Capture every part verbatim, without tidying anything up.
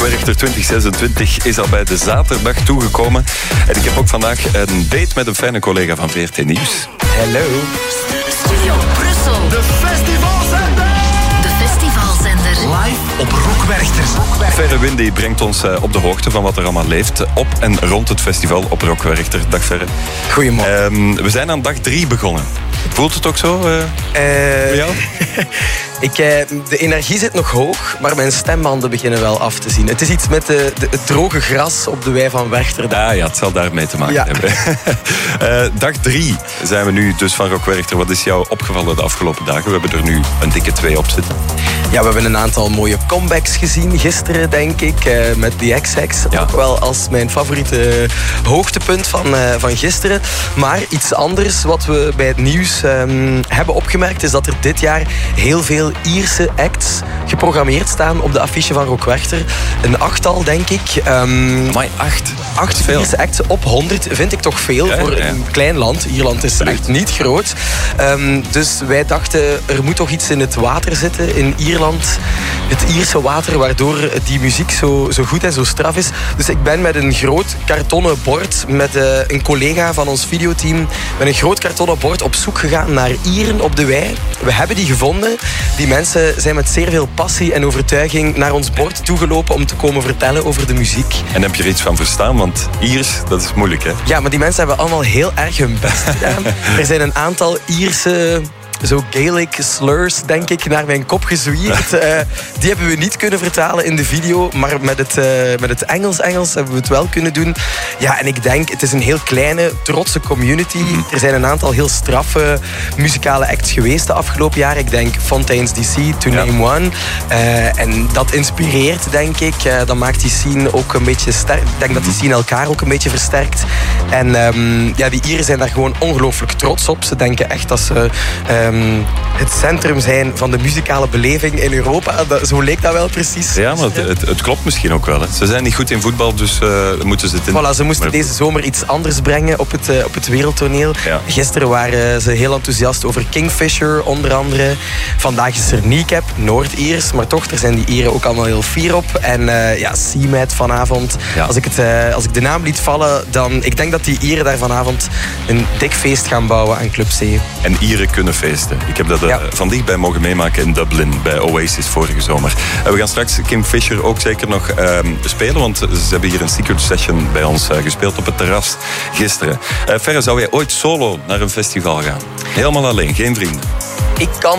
Werchter twintig zesentwintig is al bij de zaterdag toegekomen. En ik heb ook vandaag een date met een fijne collega van V R T Nieuws. Hallo. Studio Brussel. De festivalzender. De festivalzender. Live op Rock Werchter. Ferre Windy brengt ons op de hoogte van wat er allemaal leeft op en rond het festival op Rock Werchter. Dag Ferre. Goedemorgen. Um, we zijn aan dag drie begonnen. Voelt het ook zo? Uh, uh, bij jou? ik, uh, de energie zit nog hoog, maar mijn stembanden beginnen wel af te zien. Het is iets met de, de, het droge gras op de wei van Werchter. Ah ja, het zal daarmee te maken ja. hebben. uh, dag drie zijn we nu dus van Rock Werchter. Wat is jou opgevallen de afgelopen dagen? We hebben er nu een dikke twee op zitten. Ja, we hebben een aantal mooie comebacks gezien. Gisteren, denk ik, uh, met The X X. Ja. Ook wel als mijn favoriete hoogtepunt van, uh, van gisteren. Maar iets anders wat we bij het nieuws um, hebben opgemerkt is dat er dit jaar heel veel Ierse acts geprogrammeerd staan op de affiche van Rock Werchter. Een achttal, denk ik. Um, Amai, acht. Acht veel. Ierse acts op honderd vind ik toch veel ja, voor ja. een klein land. Ierland is Absoluut. echt niet groot. Um, dus wij dachten, er moet toch iets in het water zitten in Ierland. Het Ierse water, waardoor die muziek zo, zo goed en zo straf is. Dus ik ben met een groot kartonnen bord, met uh, een collega van ons videoteam, met een groot kartonnen bord op zoek gegaan naar Ieren op de wei. We hebben die gevonden. Die mensen zijn met zeer veel passie en overtuiging naar ons bord toegelopen om te komen vertellen over de muziek. En heb je er iets van verstaan? Want Iers, dat is moeilijk, hè? Ja, maar die mensen hebben allemaal heel erg hun best gedaan. Er zijn een aantal Ierse... zo Gaelic slurs, denk ik, naar mijn kop gezwierd. Uh, die hebben we niet kunnen vertalen in de video, maar met het, uh, met het Engels-Engels hebben we het wel kunnen doen. Ja, en ik denk, het is een heel kleine, trotse community. Mm-hmm. Er zijn een aantal heel straffe muzikale acts geweest de afgelopen jaren. Ik denk Fontaines D C, To Name ja. One. Uh, en dat inspireert, denk ik. Uh, dat maakt die scene ook een beetje sterk. Ik denk dat die scene elkaar ook een beetje versterkt. En um, ja, die Ieren zijn daar gewoon ongelooflijk trots op. Ze denken echt dat ze... Um, het centrum zijn van de muzikale beleving in Europa. Dat, zo leek dat wel precies. Ja, maar het, het, het klopt misschien ook wel. Hè. Ze zijn niet goed in voetbal, dus uh, moeten ze het in... Voilà, ze moesten deze zomer iets anders brengen op het, uh, op het wereldtoneel. Ja. Gisteren waren ze heel enthousiast over Kingfisher, onder andere. Vandaag is er Kneecap, Noord-Iers. Maar toch, er zijn die Ieren ook allemaal heel fier op. En uh, ja, Seamat vanavond. Ja. Als, ik het, uh, als ik de naam liet vallen, dan... Ik denk dat die Ieren daar vanavond een dik feest gaan bouwen aan Club C. En Ieren kunnen feesten. Ik heb dat uh, ja. van dichtbij mogen meemaken in Dublin bij Oasis vorige zomer. Uh, we gaan straks Kingfisher ook zeker nog uh, spelen, want ze hebben hier een secret session bij ons uh, gespeeld op het terras gisteren. Uh, Ferre, zou jij ooit solo naar een festival gaan? Helemaal alleen, geen vrienden? Ik kan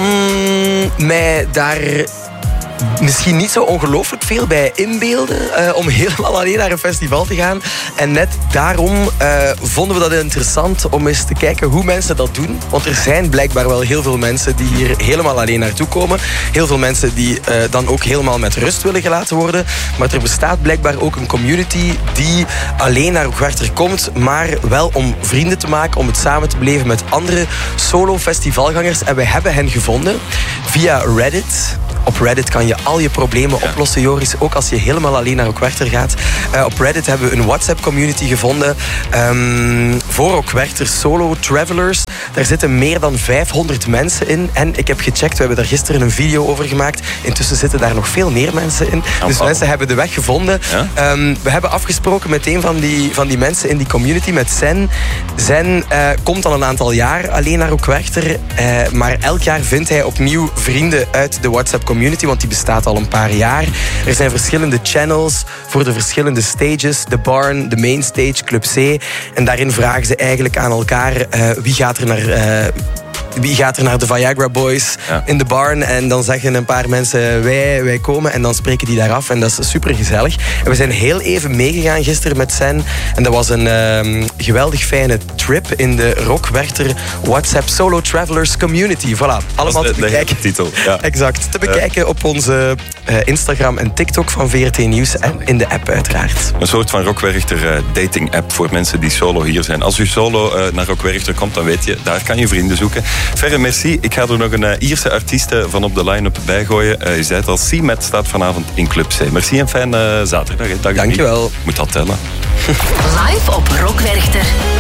mij daar... misschien niet zo ongelooflijk veel bij inbeelden uh, om helemaal alleen naar een festival te gaan. En net daarom uh, vonden we dat interessant om eens te kijken hoe mensen dat doen. Want er zijn blijkbaar wel heel veel mensen die hier helemaal alleen naartoe komen. Heel veel mensen die uh, dan ook helemaal met rust willen gelaten worden. Maar er bestaat blijkbaar ook een community die alleen naar Rock Werchter komt, maar wel om vrienden te maken, om het samen te beleven met andere solo-festivalgangers. En wij hebben hen gevonden via Reddit. Op Reddit kan je al je problemen ja. oplossen, Joris. Ook als je helemaal alleen naar Rock Werchter gaat. Uh, op Reddit hebben we een WhatsApp-community gevonden. Um, voor Rock Werchter Solo Travelers. Daar zitten meer dan vijfhonderd mensen in. En ik heb gecheckt, we hebben daar gisteren een video over gemaakt. Intussen zitten daar nog veel meer mensen in. Oh, dus oh. mensen hebben de weg gevonden. Ja? Um, we hebben afgesproken met een van die, van die mensen in die community, met Zen. Zen uh, komt al een aantal jaar alleen naar Rock Werchter. Uh, maar elk jaar vindt hij opnieuw vrienden uit de WhatsApp-community. Community, want die bestaat al een paar jaar. Er zijn verschillende channels voor de verschillende stages. De Barn, de Main Stage, Club C. En daarin vragen ze eigenlijk aan elkaar uh, wie gaat er naar... Uh, Wie gaat er naar de Viagra Boys ja. in de barn? En dan zeggen een paar mensen wij, wij komen. En dan spreken die daar af. En dat is super gezellig. En we zijn heel even meegegaan gisteren met Sen. En dat was een um, geweldig fijne trip in de Rock Werchter WhatsApp Solo Travelers Community. Voilà, allemaal de, te bekijken. De titel. Ja. Exact. Te bekijken uh. op onze uh, Instagram en TikTok van V R T Nieuws. En in de app uiteraard. Een soort van Rock Werchter uh, dating app voor mensen die solo hier zijn. Als u solo uh, naar Rock Werchter komt, dan weet je, daar kan je vrienden zoeken. Ferre, merci. Ik ga er nog een uh, Ierse artieste van op de line-up bijgooien. Uh, je zei het al, Seamat staat vanavond in Club C. Merci en fijne uh, zaterdag. Dag. Dankjewel. Moet dat tellen. Live op Rock Werchter.